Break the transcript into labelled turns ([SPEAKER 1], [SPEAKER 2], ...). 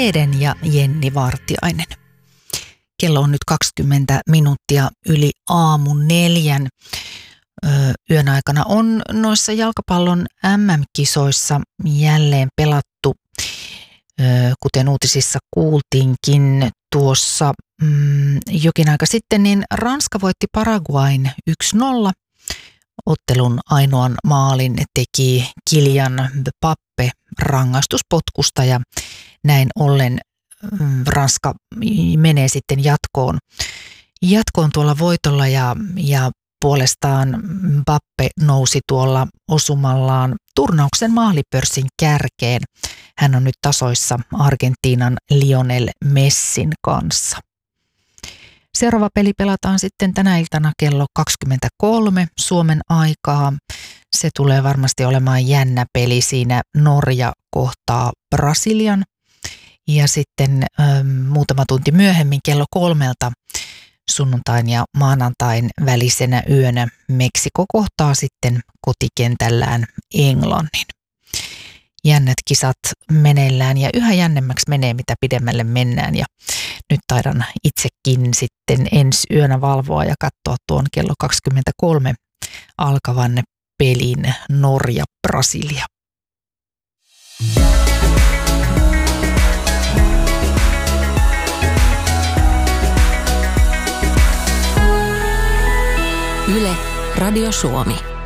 [SPEAKER 1] Eden ja Jenni Vartiainen. Kello on nyt 20 minuuttia yli 3:00. Yön aikana on noissa jalkapallon MM-kisoissa jälleen pelattu, kuten uutisissa kuultiinkin tuossa jokin aika sitten, niin Ranska voitti Paraguayn 1-0. Ottelun ainoan maalin teki Kylian Mbappé rangaistuspotkusta ja näin ollen Ranska menee sitten jatkoon tuolla voitolla ja puolestaan Mbappé nousi tuolla osumallaan turnauksen maalipörssin kärkeen. Hän on nyt tasoissa Argentiinan Lionel Messin kanssa. Seuraava peli pelataan sitten tänä iltana kello 23 Suomen aikaa. Se tulee varmasti olemaan jännä peli. Siinä Norja kohtaa Brasilian. Ja sitten muutama tunti myöhemmin kello 3 sunnuntain ja maanantain välisenä yönä Meksiko kohtaa sitten kotikentällään Englannin. Jännät kisat meneillään ja yhä jännemmäksi menee, mitä pidemmälle mennään. Ja nyt taidan itsekin sitten ensi yönä valvoa ja katsoa tuon kello 23 alkavan pelin Norja-Brasilia.
[SPEAKER 2] Yle, Radio Suomi.